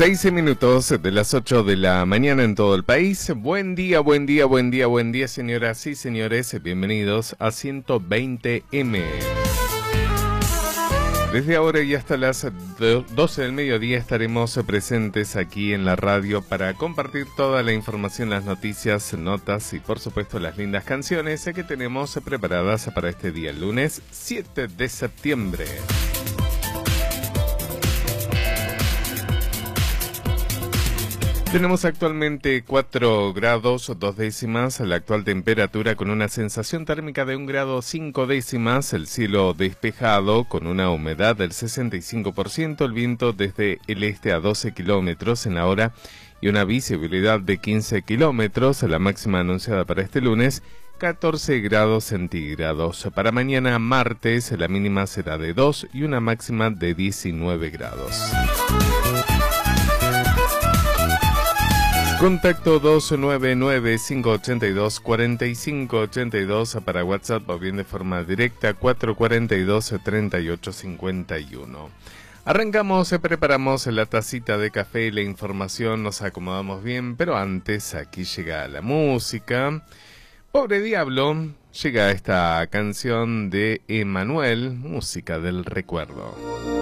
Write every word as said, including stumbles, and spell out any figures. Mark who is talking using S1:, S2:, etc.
S1: seis minutos de las ocho de la mañana en todo el país. Buen día, buen día, buen día, buen día, señoras y señores. Bienvenidos a ciento veinte eme. Desde ahora y hasta las doce del mediodía estaremos presentes aquí en la radio para compartir toda la información, las noticias, notas y por supuesto las lindas canciones que tenemos preparadas para este día, el lunes siete de septiembre. Tenemos actualmente cuatro grados dos décimas, la actual temperatura con una sensación térmica de un grado cinco décimas, el cielo despejado con una humedad del sesenta y cinco por ciento, el viento desde el este a doce kilómetros en la hora y una visibilidad de quince kilómetros, la máxima anunciada para este lunes, catorce grados centígrados. Para mañana martes la mínima será de dos y una máxima de diecinueve grados. Contacto dos nueve nueve, cinco ocho dos, cuatro cinco ocho dos para WhatsApp o bien de forma directa cuatro cuatro dos, tres ocho cinco uno. Arrancamos, preparamos la tacita de café y la información, nos acomodamos bien, pero antes aquí llega la música. Pobre Diablo, llega esta canción de Emanuel, música del recuerdo.